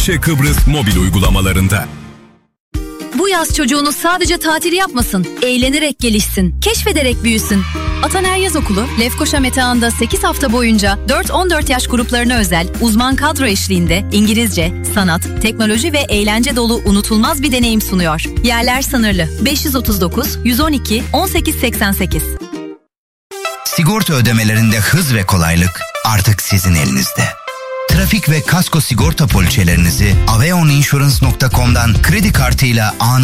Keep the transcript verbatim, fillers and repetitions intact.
Ayşe Kıbrıs mobil uygulamalarında. Bu yaz çocuğunuz sadece tatil yapmasın, eğlenerek gelişsin, keşfederek büyüsün. Ataner Yaz Okulu, Lefkoşa Metehan'da sekiz hafta boyunca dört on dört yaş gruplarına özel uzman kadro eşliğinde İngilizce, sanat, teknoloji ve eğlence dolu unutulmaz bir deneyim sunuyor. Yerler sınırlı. beş yüz otuz dokuz yüz on iki on sekiz seksen sekiz. Sigorta ödemelerinde hız ve kolaylık artık sizin elinizde. Trafik ve kasko sigorta poliçelerinizi aveon insurance nokta com'dan kredi kartıyla anında